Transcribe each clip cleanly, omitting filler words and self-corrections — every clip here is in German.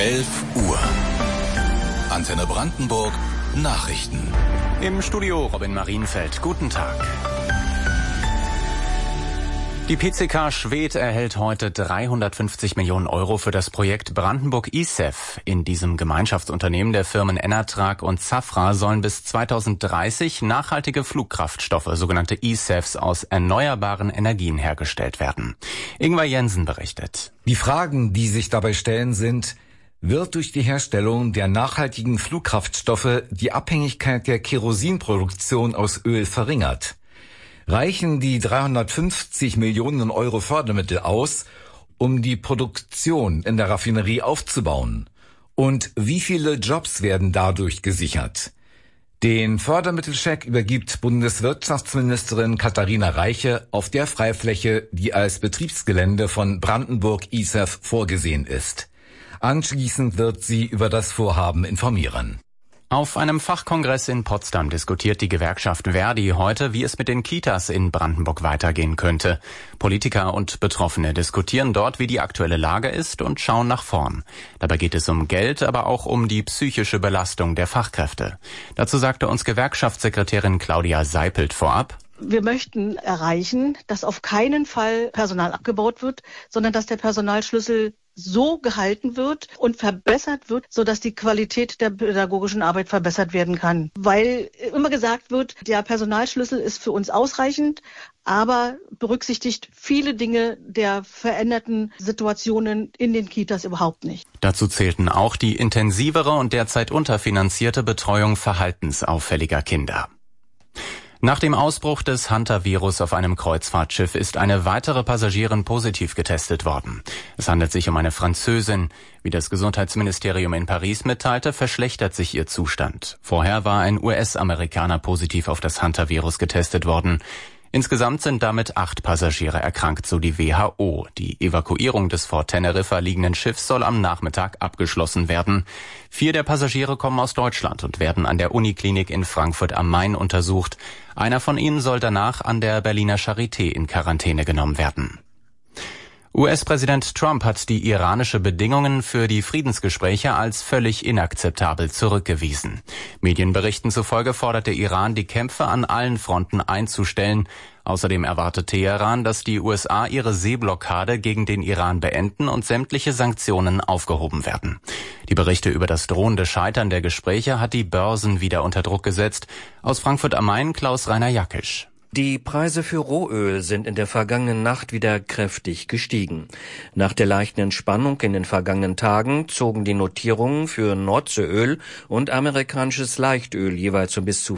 11 Uhr. Antenne Brandenburg Nachrichten. Im Studio Robin Marienfeld. Guten Tag. Die PCK Schwedt erhält heute 350 Millionen Euro für das Projekt Brandenburg ICEF. In diesem Gemeinschaftsunternehmen der Firmen Enertrag und Safra sollen bis 2030 nachhaltige Flugkraftstoffe, sogenannte ICEFs, aus erneuerbaren Energien hergestellt werden. Ingvar Jensen berichtet. Die Fragen, die sich dabei stellen, sind: Wird durch die Herstellung der nachhaltigen Flugkraftstoffe die Abhängigkeit der Kerosinproduktion aus Öl verringert? Reichen die 350 Millionen Euro Fördermittel aus, um die Produktion in der Raffinerie aufzubauen? Und wie viele Jobs werden dadurch gesichert? Den Fördermittelcheck übergibt Bundeswirtschaftsministerin Katharina Reiche auf der Freifläche, die als Betriebsgelände von Brandenburg ICEF vorgesehen ist. Anschließend wird sie über das Vorhaben informieren. Auf einem Fachkongress in Potsdam diskutiert die Gewerkschaft Verdi heute, wie es mit den Kitas in Brandenburg weitergehen könnte. Politiker und Betroffene diskutieren dort, wie die aktuelle Lage ist, und schauen nach vorn. Dabei geht es um Geld, aber auch um die psychische Belastung der Fachkräfte. Dazu sagte uns Gewerkschaftssekretärin Claudia Seipelt vorab: Wir möchten erreichen, dass auf keinen Fall Personal abgebaut wird, sondern dass der Personalschlüssel so gehalten wird und verbessert wird, sodass die Qualität der pädagogischen Arbeit verbessert werden kann. Weil immer gesagt wird, der Personalschlüssel ist für uns ausreichend, aber berücksichtigt viele Dinge der veränderten Situationen in den Kitas überhaupt nicht. Dazu zählten auch die intensivere und derzeit unterfinanzierte Betreuung verhaltensauffälliger Kinder. Nach dem Ausbruch des Hantavirus auf einem Kreuzfahrtschiff ist eine weitere Passagierin positiv getestet worden. Es handelt sich um eine Französin. Wie das Gesundheitsministerium in Paris mitteilte, verschlechtert sich ihr Zustand. Vorher war ein US-Amerikaner positiv auf das Hantavirus getestet worden. Insgesamt sind damit 8 Passagiere erkrankt, so die WHO. Die Evakuierung des vor Teneriffa liegenden Schiffs soll am Nachmittag abgeschlossen werden. 4 der Passagiere kommen aus Deutschland und werden an der Uniklinik in Frankfurt am Main untersucht. Einer von ihnen soll danach an der Berliner Charité in Quarantäne genommen werden. US-Präsident Trump hat die iranische Bedingungen für die Friedensgespräche als völlig inakzeptabel zurückgewiesen. Medienberichten zufolge fordert der Iran, die Kämpfe an allen Fronten einzustellen. Außerdem erwartet Teheran, dass die USA ihre Seeblockade gegen den Iran beenden und sämtliche Sanktionen aufgehoben werden. Die Berichte über das drohende Scheitern der Gespräche hat die Börsen wieder unter Druck gesetzt. Aus Frankfurt am Main Klaus-Rainer Jackisch. Die Preise für Rohöl sind in der vergangenen Nacht wieder kräftig gestiegen. Nach der leichten Entspannung in den vergangenen Tagen zogen die Notierungen für Nordseeöl und amerikanisches Leichtöl jeweils um bis zu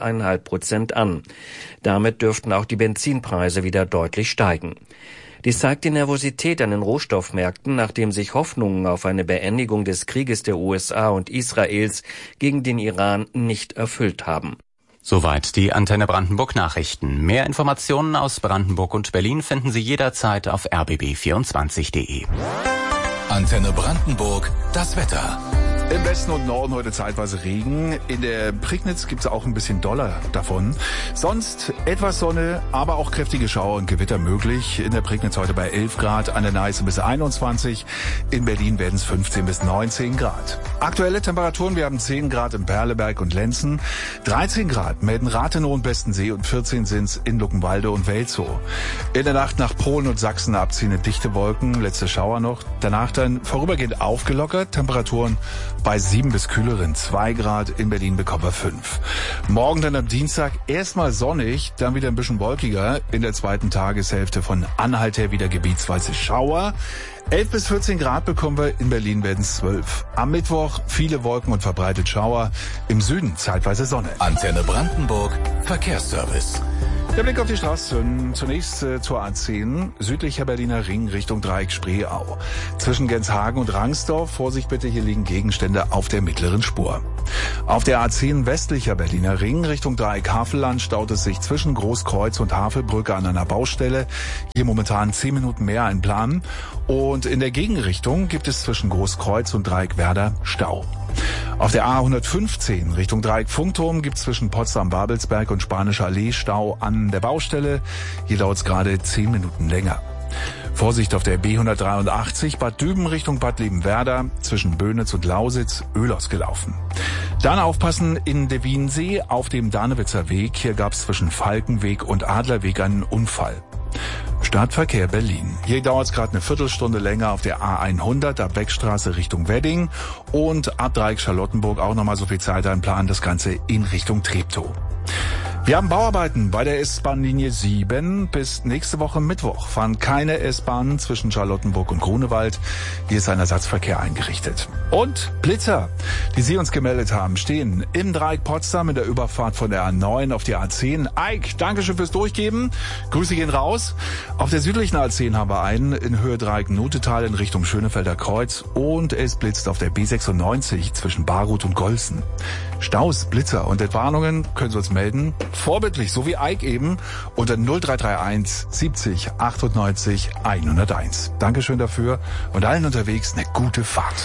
4,5% an. Damit dürften auch die Benzinpreise wieder deutlich steigen. Dies zeigt die Nervosität an den Rohstoffmärkten, nachdem sich Hoffnungen auf eine Beendigung des Krieges der USA und Israels gegen den Iran nicht erfüllt haben. Soweit die Antenne Brandenburg Nachrichten. Mehr Informationen aus Brandenburg und Berlin finden Sie jederzeit auf rbb24.de. Antenne Brandenburg, das Wetter. Im Westen und Norden heute zeitweise Regen. In der Prignitz gibt es auch ein bisschen Dollar davon. Sonst etwas Sonne, aber auch kräftige Schauer und Gewitter möglich. In der Prignitz heute bei 11 Grad, an der Neiße bis 21. In Berlin werden es 15 bis 19 Grad. Aktuelle Temperaturen, wir haben 10 Grad in Perleberg und Lenzen, 13 Grad Melden-Rathenow und Bestensee und 14 sind's in Luckenwalde und Welzow. In der Nacht nach Polen und Sachsen abziehende dichte Wolken, letzte Schauer noch. Danach dann vorübergehend aufgelockert, Temperaturen bei 7 bis kühleren 2 Grad, in Berlin bekommen wir 5. Morgen dann am Dienstag erstmal sonnig, dann wieder ein bisschen wolkiger. In der zweiten Tageshälfte von Anhalt her wieder gebietsweise Schauer. 11 bis 14 Grad bekommen wir, in Berlin werden es 12. Am Mittwoch viele Wolken und verbreitet Schauer. Im Süden zeitweise Sonne. Antenne Brandenburg, Verkehrsservice. Der Blick auf die Straßen. Zunächst zur A10, südlicher Berliner Ring Richtung Dreieck Spreeau. Zwischen Genshagen und Rangsdorf, Vorsicht bitte, hier liegen Gegenstände auf der mittleren Spur. Auf der A10 westlicher Berliner Ring Richtung Dreieck Havelland staut es sich zwischen Großkreuz und Havelbrücke an einer Baustelle. Hier momentan 10 Minuten mehr einplanen. Und in der Gegenrichtung gibt es zwischen Großkreuz und Dreieck Werder Stau. Auf der A115 Richtung Dreieck Funkturm gibt es zwischen Potsdam-Babelsberg und Spanische Allee Stau an der Baustelle. Hier dauert es gerade 10 Minuten länger. Vorsicht auf der B183 Bad Düben Richtung Bad Liebenwerda zwischen Böhnitz und Lausitz, Öl ausgelaufen. Dann aufpassen in der Wiensee auf dem Danewitzer Weg. Hier gab es zwischen Falkenweg und Adlerweg einen Unfall. Stadtverkehr Berlin. Hier dauert es gerade eine Viertelstunde länger auf der A100, ab Beckstraße Richtung Wedding und ab Dreieck Charlottenburg auch nochmal so viel Zeit einplanen, das Ganze in Richtung Treptow. Wir haben Bauarbeiten bei der S-Bahn-Linie 7. Bis nächste Woche Mittwoch fahren keine S-Bahnen zwischen Charlottenburg und Grunewald. Hier ist ein Ersatzverkehr eingerichtet. Und Blitzer, die Sie uns gemeldet haben, stehen im Dreieck Potsdam in der Überfahrt von der A9 auf die A10. Eik, Dankeschön fürs Durchgeben. Grüße gehen raus. Auf der südlichen A10 haben wir einen in Höhe Dreieck Nutetal in Richtung Schönefelder Kreuz. Und es blitzt auf der B96 zwischen Barut und Golzen. Staus, Blitzer und Entwarnungen können Sie uns melden. Vorbildlich, so wie Eik eben, unter 0331 70 98 101. Dankeschön dafür und allen unterwegs eine gute Fahrt.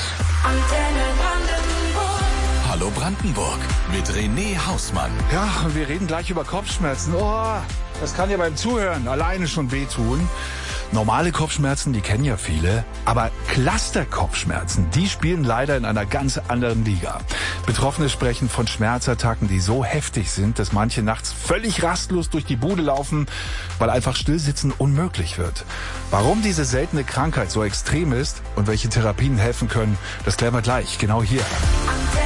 Hallo Brandenburg mit René Hausmann. Ja, und wir reden gleich über Kopfschmerzen. Oh, das kann ja beim Zuhören alleine schon wehtun. Normale Kopfschmerzen, die kennen ja viele, aber Cluster-Kopfschmerzen, die spielen leider in einer ganz anderen Liga. Betroffene sprechen von Schmerzattacken, die so heftig sind, dass manche nachts völlig rastlos durch die Bude laufen, weil einfach Stillsitzen unmöglich wird. Warum diese seltene Krankheit so extrem ist und welche Therapien helfen können, das klären wir gleich, genau hier.